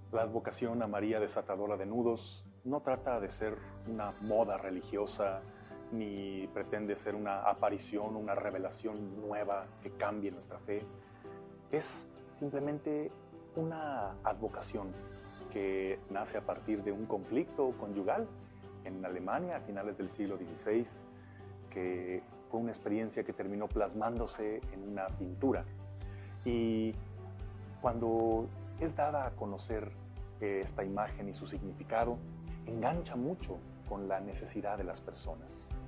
La advocación a María desatadora de nudos no trata de ser una moda religiosa, ni pretende ser una aparición, una revelación nueva que cambie nuestra fe. Es simplemente una advocación que nace a partir de un conflicto conyugal en Alemania a finales del siglo XVI, que fue una experiencia que terminó plasmándose en una pintura. Y cuando es dada a conocer esta imagen y su significado, engancha mucho con la necesidad de las personas.